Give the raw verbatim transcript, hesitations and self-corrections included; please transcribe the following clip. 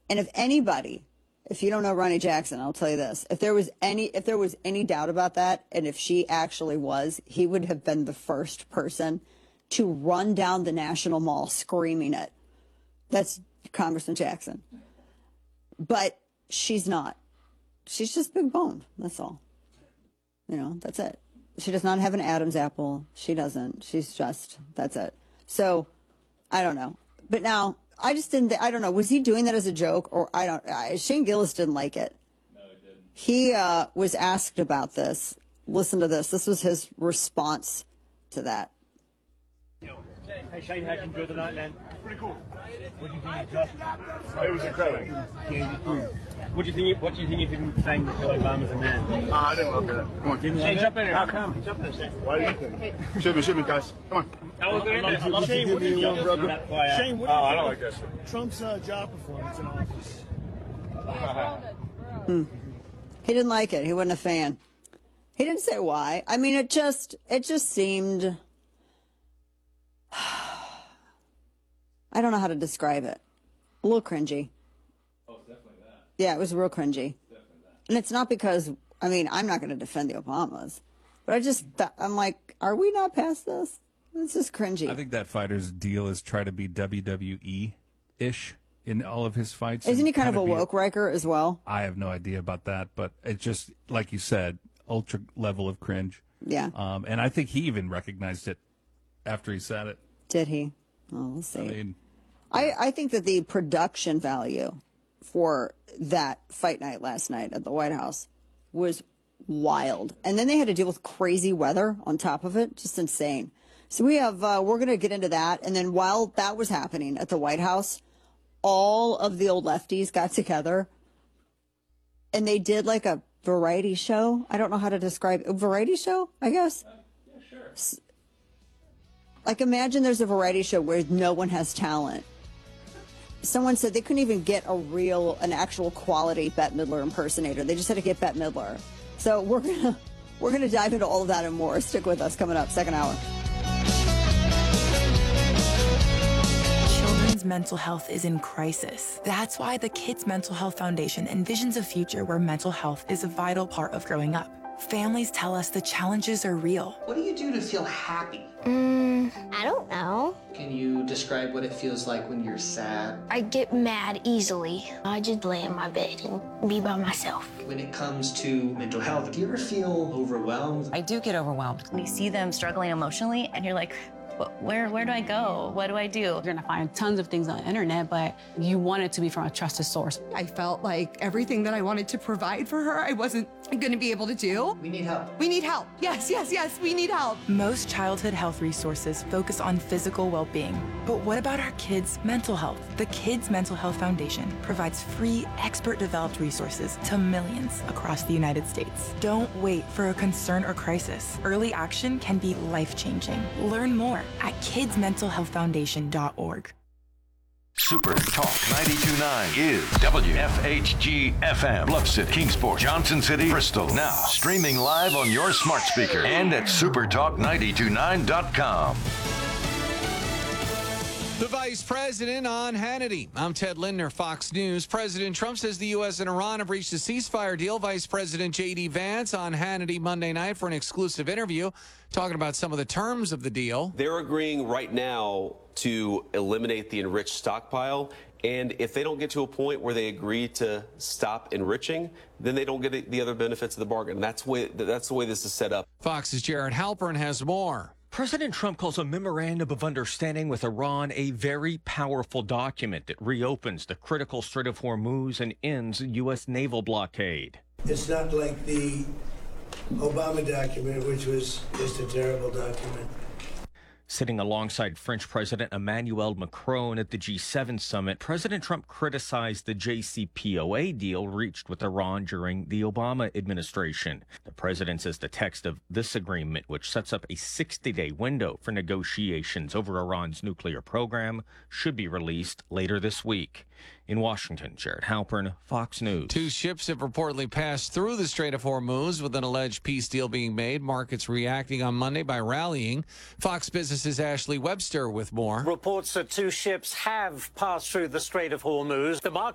And if anybody, if you don't know Ronnie Jackson, I'll tell you this. If there was any if there was any doubt about that, and if she actually was, he would have been the first person to run down the National Mall screaming it. That's Congressman Jackson. But she's not. She's just big boned. That's all. You know, that's it. She does not have an Adam's apple. She doesn't. She's just, that's it. So, I don't know. But now, I just didn't, I don't know. Was he doing that as a joke? Or I don't, I, Shane Gillis didn't like it. No, he didn't. He uh, was asked about this. Listen to this. This was his response to that. Hey Shane, how'd you enjoy the night, man? Pretty cool. What do you think of Josh? It was incredible. What do you think? What do you think of him saying that Michelle Obama's a man? Uh, I didn't love that. Come on. Shane, Shane, jump in here. How come? Jump in, Shane. why do you think? Shoot me, shoot me, guys. Come on. I was there. A lot of Shane, people what do you young think, brother? that play out. Shane, what do you Oh, I think don't of like that shit. Trump's uh, job performance in office? Hmm. He didn't like it. He wasn't a fan. He didn't say why. I mean, it just, it just seemed, I don't know how to describe it. A little cringy. Oh, it's definitely that. Yeah, it was real cringy. Definitely that. And it's not because, I mean, I'm not going to defend the Obamas, but I just, th- I'm like, are we not past this? It's just cringy. I think that fighter's deal is try to be W W E-ish in all of his fights. Isn't and he kind of a be- woke Riker as well? I have no idea about that, but it's just, like you said, ultra level of cringe. Yeah. Um, and I think he even recognized it after he said it. Did he? Oh, we'll see. I mean, I, I think that the production value for that fight night last night at the White House was wild. And then they had to deal with crazy weather on top of it. Just insane. So we have, uh, we're going to get into that. And then while that was happening at the White House, all of the old lefties got together and they did like a variety show. I don't know how to describe it. A variety show, I guess. Uh, yeah, sure. S- Like imagine there's a variety show where no one has talent. Someone said they couldn't even get a real, an actual quality Bette Midler impersonator. They just had to get Bette Midler. So we're gonna we're gonna dive into all of that and more. Stick with us. Coming up, second hour. Children's mental health is in crisis. That's why the Kids Mental Health Foundation envisions a future where mental health is a vital part of growing up. Families tell us the challenges are real. What do you do to feel happy? Mm, I don't know. Can you describe what it feels like when you're sad? I get mad easily. I just lay in my bed and be by myself. When it comes to mental health, do you ever feel overwhelmed? I do get overwhelmed. When you see them struggling emotionally and you're like, where where do I go? What do I do? You're gonna find tons of things on the internet, but you want it to be from a trusted source. I felt like everything that I wanted to provide for her, I wasn't gonna be able to do. We need help. We need help. Yes, yes, yes, we need help. Most childhood health resources focus on physical well-being. But what about our kids' mental health? The Kids Mental Health Foundation provides free, expert-developed resources to millions across the United States. Don't wait for a concern or crisis. Early action can be life-changing. Learn more at kids mental health foundation dot org. Super Talk ninety-two point nine is W F H G F M, Bluff City, Kingsport, Johnson City, Bristol. Now streaming live on your smart speaker and at super talk nine two nine dot com. The Vice President on Hannity. I'm Ted Lindner, Fox News. President Trump says the U S and Iran have reached a ceasefire deal. Vice President J D Vance on Hannity Monday night for an exclusive interview, talking about some of the terms of the deal. They're agreeing right now to eliminate the enriched stockpile. And if they don't get to a point where they agree to stop enriching, then they don't get the other benefits of the bargain. That's, way, that's the way this is set up. Fox's Jared Halpern has more. President Trump calls a memorandum of understanding with Iran a very powerful document that reopens the critical Strait of Hormuz and ends U S naval blockade. It's not like the Obama document, which was just a terrible document. Sitting alongside French President Emmanuel Macron at the G seven summit, President Trump criticized the J C P O A deal reached with Iran during the Obama administration. The president says the text of this agreement, which sets up a sixty-day window for negotiations over Iran's nuclear program, should be released later this week. In Washington, Jared Halpern, Fox News. Two ships have reportedly passed through the Strait of Hormuz with an alleged peace deal being made. Markets reacting on Monday by rallying. Fox Business's Ashley Webster with more. Reports that two ships have passed through the Strait of Hormuz. The market